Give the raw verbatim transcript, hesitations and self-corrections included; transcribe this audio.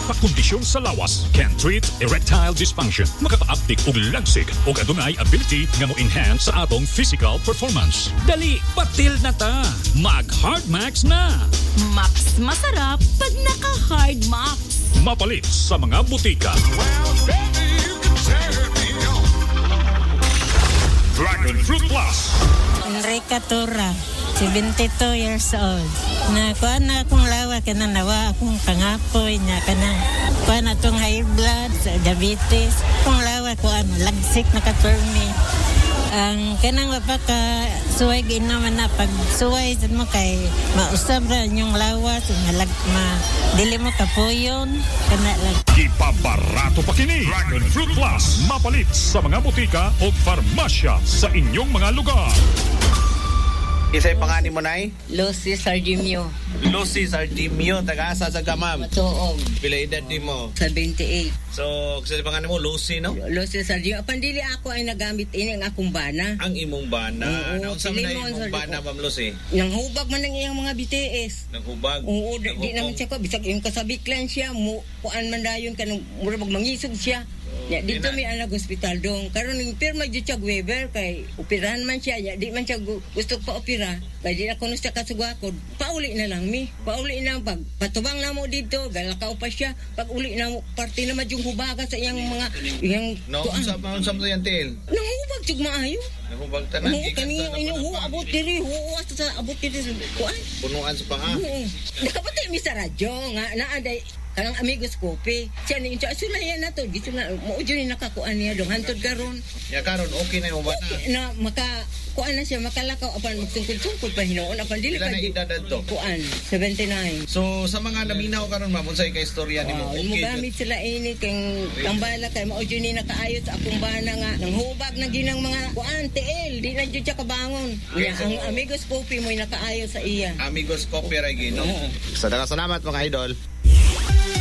Nagpakondisyon sa lawas can treat erectile dysfunction. Makakaaptik og lagsig o adunay ability nga mo-enhance sa atong physical performance. Dali, patil na ta. Mag-Hard Max na. Max masarap pag naka-Hard Max. Mapalit sa mga butika. Well, baby, you can turn me on. Dragon Fruit Plus. Enrica Tura, seventy-two years old. Na kuha na akong lawa, kana nawa akong pangapoy niya, kana kuha na itong high blood, diabetes. Kung lawa, kuha na lagsik na ka-permi. Ang kanang mapaka suway ginaman na pag suway sa mo kay mausab ra yung lawas malag ma dili mo kapuyon kana lang Ipabarato pa kini Dragon Fruit Plus mapalit sa mga butika o farmasya sa inyong mga lugar. Isa'y pangani mo, Nay? Lucy Sardimio. Lucy Sardimio, taga-asa sa Gamam. Matuog. Pila edad di mo? seventy-eight. So, kasi pangani mo, Lucy, no? Lucy Sardimio. Pandili ako ay nagamit ini ang akong bana. Ang imong bana. Oo, Naunsa man na Limon, imong sorry bana, po. Ma'am Lucy? Nang hubag man ng iyang mga B T S. Naghubag? Oo, di, di Naghubog? naman siya ko. Bisag yung kasabiklan siya. Mu, kuan man dayon ka nung murag mangisog siya. Ya, dito may anak hospital dong. Karon ning pirma jud siya Weber kay operahan man siya. Ya, di man siya gu- gusto pa opera. Kay di na kuno siya kasugakod. Pauli na lang mi. Pauli na pag patubang na mo dito, galakaw pa siya. Pag uli na mo party na yung hubaga sa iyang mga iyang No, unsa pa unsa mo yan, Til? nangubag jud maayo. Naghubag tanan. Oo, kani yung hu abot diri, hu sa abot diri sa kuan. Punuan sa panga. Oo. Nakapatay mi sa radyo nga naaday kanang amigos kopi. Siya ni siya sulayan na to. Dito na mo jud ni nakakuan niya dong hantod karon. Ya karon okay na yung bana. Na maka kuan na siya makalakaw apan magsungkod-sungkod pa hinuon apan dili Ilan pa na di- edad to? kuan seventy-nine. So, sa mga naminaw karon, Ma'am, unsay ka istorya nimo? Wow, mo gamit sila ini kay kambala kay mao jud ni nakaayos sa akong bana nga nang hubag na ginang mga kuan T L di na jud siya kabangon. Okay, Ya, so- ang amigos kopi mo nakaayos sa iya. Amigos Coffee Regino. Oo. So, daghang salamat mga idol.